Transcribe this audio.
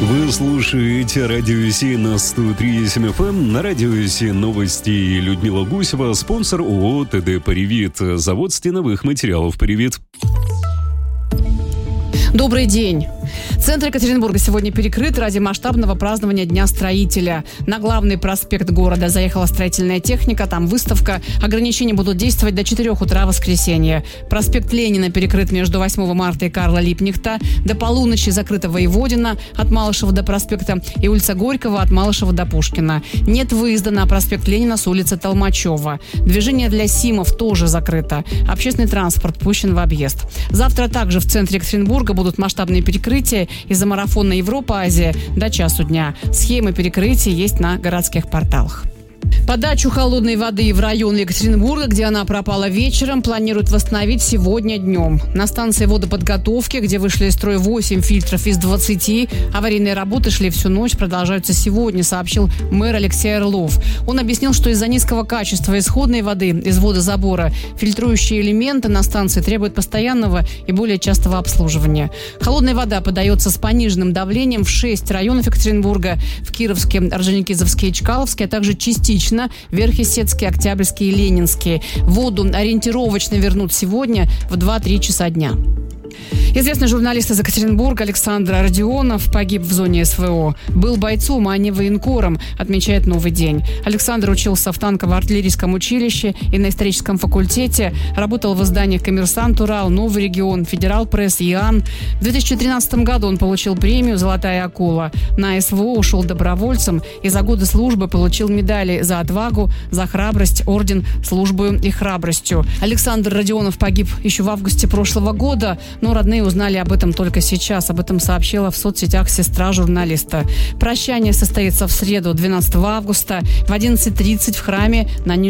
Вы слушаете Радио Си на 103.7 FM. На Радио Си новости и Людмила Гусева, спонсор ООО «ТД Привит», завод стеновых материалов «Привит». Добрый день. Центр Екатеринбурга сегодня перекрыт ради масштабного празднования Дня строителя. На главный проспект города заехала строительная техника, там выставка. Ограничения будут действовать до 4 утра в воскресенье. Проспект Ленина перекрыт между 8 марта и Карла Липкнехта. До полуночи закрыта Воеводина от Малышева до проспекта и улица Горького от Малышева до Пушкина. Нет выезда на проспект Ленина с улицы Толмачева. Движение для СИМов тоже закрыто. Общественный транспорт пущен в объезд. Завтра также в центре Екатеринбурга будут масштабные перекрытия из-за марафона Европа-Азия до часу дня. Схемы перекрытий есть на городских порталах. Подачу холодной воды в район Екатеринбурга, где она пропала вечером, планируют восстановить сегодня днем. На станции водоподготовки, где вышли из строя 8 фильтров из 20, аварийные работы шли всю ночь, продолжаются сегодня, сообщил мэр Алексей Орлов. Он объяснил, что из-за низкого качества исходной воды из водозабора фильтрующие элементы на станции требуют постоянного и более частого обслуживания. Холодная вода подается с пониженным давлением в 6 районов Екатеринбурга: в Кировске, Орджоникидзевске и Чкаловске, а также частично Верхесецкий, Октябрьский и Ленинский. Воду ориентировочно вернут сегодня в 2-3 часа дня. Известный журналист из Екатеринбурга Александр Родионов погиб в зоне СВО. Был бойцом, а не военкором, отмечает «Новый день». Александр учился в танково-артиллерийском училище и на историческом факультете. Работал в изданиях «Коммерсант Урал», «Новый регион», «Федерал Пресс», «Иоанн». В 2013 году он получил премию «Золотая акула». На СВО ушел добровольцем и за годы службы получил медали за отвагу, за храбрость, орден службой и храбростью. Александр Родионов погиб еще в августе прошлого года, но родные узнали об этом только сейчас. Об этом сообщила в соцсетях сестра журналиста. Прощание состоится в среду, 12 августа, в 11:30 в храме на